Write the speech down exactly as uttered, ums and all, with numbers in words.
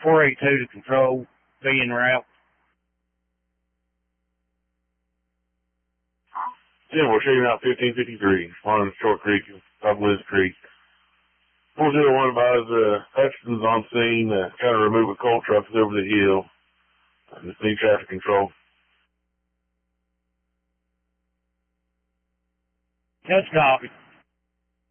four eight two to control, be en route. Yeah, we're shooting out fifteen fifty-three on Short Creek, top Liz Creek. four zero one advised, uh, Hutchinson's on scene, uh, trying to remove a coal truck over the hill. Uh, just need traffic control. That's copy.